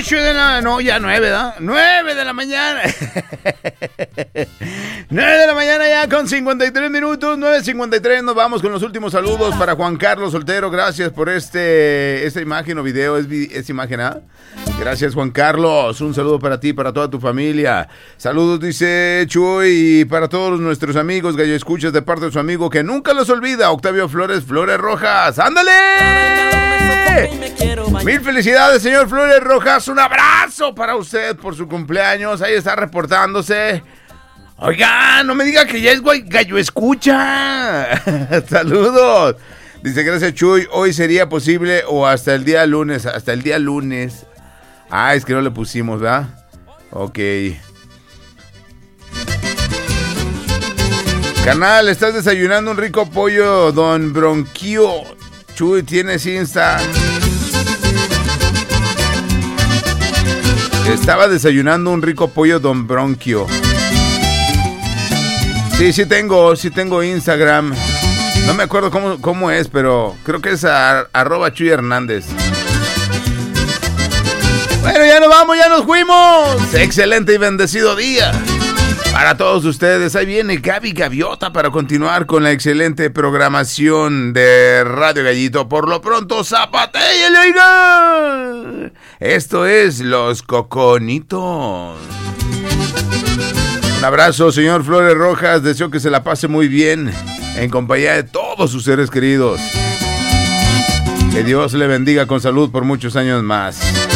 8 de la... No, ya 9, ¿verdad? 9 de la mañana. 9 de la mañana ya con 53 minutos. 9:53. Nos vamos con los últimos saludos para Juan Carlos Soltero. Gracias por esta imagen o video. Es imagen, ¿ah? Gracias, Juan Carlos. Un saludo para ti, para toda tu familia. Saludos, dice Chuy, y para todos nuestros amigos Gallo Escuchas de parte de su amigo que nunca los olvida, Octavio Flores Rojas. ¡Ándale! Mil felicidades, señor Flores Rojas. Un abrazo para usted por su cumpleaños. Ahí está reportándose. Oiga, no me diga que ya es Gallo Escucha. Saludos. Dice, gracias, Chuy. Hoy sería posible o hasta el día lunes. Hasta el día lunes. Ah, es que no le pusimos, ¿verdad? Ok. Carnal, estás desayunando un rico pollo Don Bronquio. Chuy, ¿tienes Insta? Estaba desayunando un rico pollo Don Bronquio. Sí tengo Instagram. No me acuerdo cómo es, pero creo que es @Chuy Hernández. Bueno, ya nos vamos, ya nos fuimos. Excelente y bendecido día para todos ustedes. Ahí viene Gaby Gaviota para continuar con la excelente programación de Radio Gallito. Por lo pronto, zapatéale, oiga. Esto es Los Coconitos. Un abrazo, señor Flores Rojas. Deseo que se la pase muy bien en compañía de todos sus seres queridos. Que Dios le bendiga con salud por muchos años más.